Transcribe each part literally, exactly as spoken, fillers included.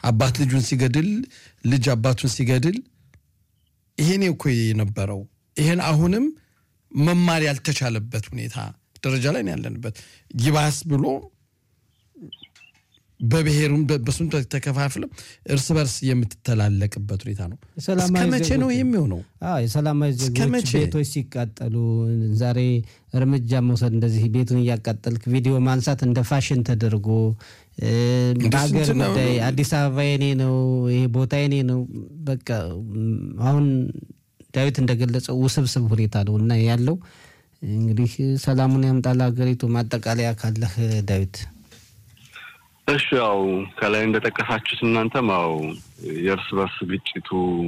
አባት ልጁን ሲገድል ልጅ አባቱን ሲገድል ይሄን እኮ የነበረው ይሄን አሁንም መማር ያልተቻለበት ሁኔታ ደረጃ ላይ ነው ያለንበት ይባስ ብሎ በብሔሩም በስንት ተከፋፍለ እርስ በርስ የምትተላለቅበት ሁኔታ ነው እስከመቼ ነው የሚሆነው አዎ የሰላማዊ ዜጎች ቤቶች ሲቃጠሉ ዛሬ እርምጃ መውሰድ እንደዚህ ቤቱን ያቃጠልክ ቪዲዮ ማንሳት እንደ ፋሽን ተደርጎ ባገር ጉዳይ አዲስ አበባ የኔ ነው ይሄ ቦታ የኔ ነው በቃ አሁን ዳዊት እንደገለጸው ውስብስብ ሁኔታ ነውና ያለው እንግዲህ ሰላሙን ያምጣል ሀገሪቱ ማጠቃለያ ካለህ ዳዊት እሺ ያው ከላይ እንደተጠቀሳችሁት እናንተም ያው የእርስ በርስ ግጭቱ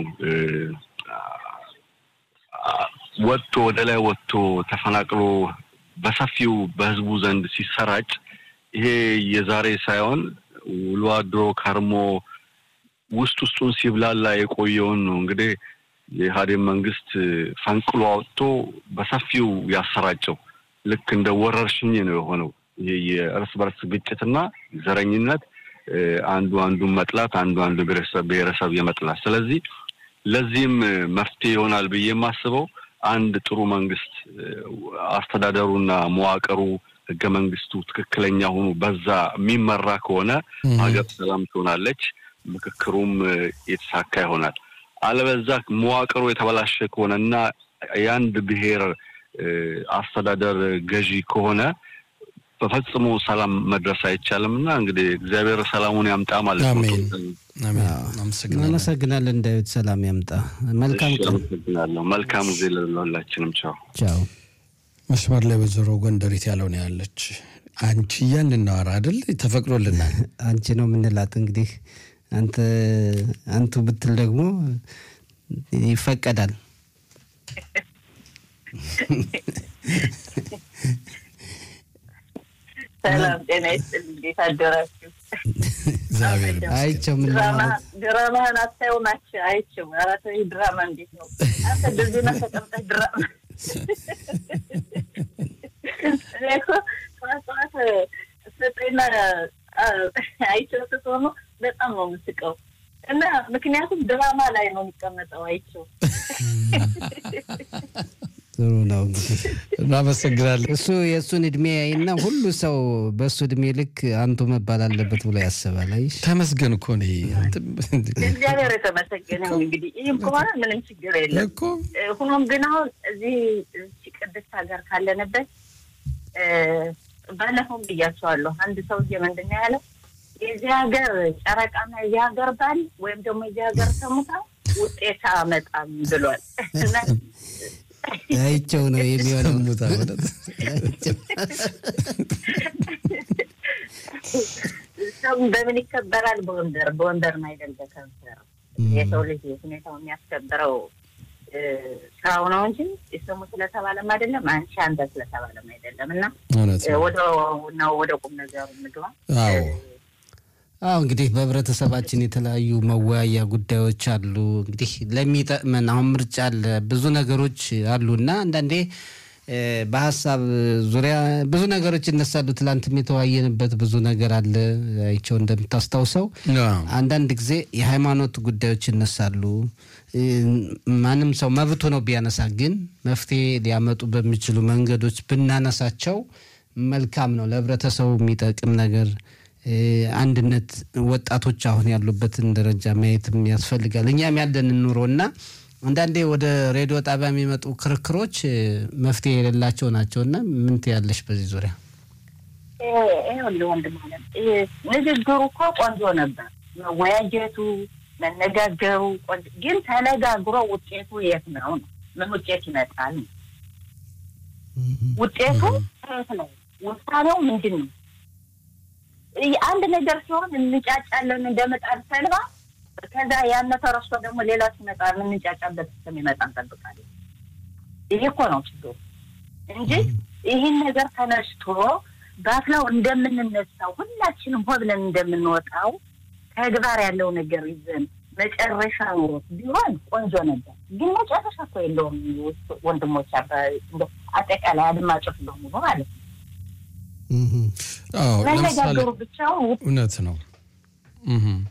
ወጥቶ ወደ ላይ ወጥቶ ተፈናቅሎ በሰፊው በህዝቡ ዘንድ ሲሰራጭ ይሄ የዛሬ ሳይሆን ውሎ አድሮ ከርሞ ውስጥ ውስጡን ሲብላላ የቆየውን ነው እንግዲህ የኢህአዴግ መንግስት ፈንቅሎ አውጥቶ በሰፊው ያሰራጨው ልክ እንደ ወረርሽኝ ነው የሆነው የእርስ በርስ ግጭትና ዘረኝነት አንዱ አንዱን መጥላት አንዱ አንዱ ብሔረሰብ ብሔረሰብ የመጥላት ስለዚህ ለዚህም መፍትሄ ይሆናል ብዬ የማስበው አንድ ጥሩ መንግስት አስተዳደሩና መዋቅሩ ህገ መንግስቱ ትክክለኛ ሆኖ በዛ የሚመራ ከሆነ ሀገር ሰላም ትሆናለች ምክክሩም የተሳካ ይሆናል አለበዛ መዋቅሩ የተበላሸ ከሆነና ያንድ ብሔር አስተዳደር ገዢ ከሆነ በፈጽሞ ሰላም መድረስ አይቻልምና እንግዲህ እግዚአብሔር ሰላሙን ያምጣ ማለት ነው አሜን እናመሰግናለን ዳዊት ሰላም ያምጣ መልካም ቀን እናመሰግናለን መልካም ጊዜ ለሁላችንም ቻው ቻው መስመር ላይ በዘሮ ጎንደሪት ያለው ነው ያለች አንቺ ያን እናወራ አይደል ተፈቅዶልናል አንቺ ነው ምንላት እንግዲህ አንተ አንቱ ብትል ደግሞ ይፈቀዳል ሰላም ጤና ይስጥልኝ ታደራችሁ ዛሬ አይቼው ምን ማለት ድራማ ናቸው ናቸው አይቼው አራተ ድራማ እንዴት ነው አንተ ድርጅና ተቀምጠህ ድራማ ለኮ ቋቋት ሰጠና አይቼው ተሰሙ በጣም ነው የምትቀው እና ምክንያቱም ድራማ ላይ ነው የሚቀመጠው አይቼው ጥሩ ነው እንግዲህ እናመሰግናለን እሱ የሱን እድሜ አይና ሁሉ ሰው በሱ እድሜ ልክ አንቱ መባል አለበት ብሎ ያስባል አይሽ ተመስገን እኮ ነው እግዚአብሔር የተመሰገነ እንግዲህ ይሄም ከሆነ ምንም ችግር የለም እኮ ሆኖም ግን አሁን እዚህ ቅድስት ሀገር ካለነበት ባለፈው ብያቸዋለሁ አንድ ሰው የመንደኛ ያለው የዚህ ሀገር ጨረቃና የዚህ ሀገር ባል ወይም ደግሞ የዚህ ሀገር ተሙታ ውጤት አመጣም ብሏል እና አይቼው ነው የሚሆነው ሙታ ማለት ሰው በምን ይከበራል በወንደር በወንደር ማይደል በከንፈር የሰው ልጅ ሁኔታው የሚያስከብረው ስራው ነው እንጂ እሱም ስለተባለም አይደለም አንቺ አንተ ስለተባለም አይደለምና ወደ ነው ወደ ቁም ነገሩ ምድዋ አዎ አው እንግዲህ በህብረተሰባችን የተለያዩ መወያያ ጉዳዮች አሉ እንግዲህ ለሚጠመን አሁን ምርጫ አለ ብዙ ነገሮች አሉና አንዳንዴ በሐሳብ ዙሪያ ብዙ ነገሮች እነሳሉ ትላንትም የተዋየንበት ብዙ ነገር አለ አይቸው እንደምታስተውሰው አንዳንድ ጊዜ የሃይማኖት ጉዳዮች እነሳሉ ማንም ሰው መብቱ ነው ቢያነሳ ግን መፍትሄ ሊያመጡ በሚችሉ መንገዶች ብናነሳቸው መልካም ነው ለህብረተሰቡ የሚጠቅም ነገር አንድነት ወጣቶች አሁን ያሉበትን ደረጃ ማየትም ያስፈልጋል እኛም ያለን ኑሮና አንዳንዴ ወደ ሬዲዮ ጣቢያ የሚመጡ ክርክሮች መፍትሄ የሌላቸው ናቸውና ምን ትያለሽ በዚህ ዙሪያ እኔ ወንድም ማለት ንግግሩ እኮ ቆንጆ ነበር መወያየቱ መነጋገሩ ግን ተነጋግሮ ውጤቱ የት ነው ምን ውጤት ይመጣል ውጤቱ የት ነው ውሳኔው ምንድነው አንድ ነገር ሲሆን እንጫጫለን እንደመጣል ሰልባ ከዛ ያነ ተረስቶ ደግሞ ሌላ ሲመጣ ምን እንጫጫበት ስለሚመጣ እንጠብቃለን ይሄ እኮ ነው ችግሩ እንጂ ይሄን ነገር ተነስቶ ባፍላው እንደምንነሳው ሁላችንም ሆብለን እንደምንወጣው ተግባር ያለው ነገር ይዘን መጨረሻው ቢሆን ቆንጆ ነበር ግን መጨረሻ እኮ የለውም ወንድሞች አጠቃላይ አድማጮች በሙሉ ማለት ነው አዎ ለነገሩ ብቻው እውነት ነው እህ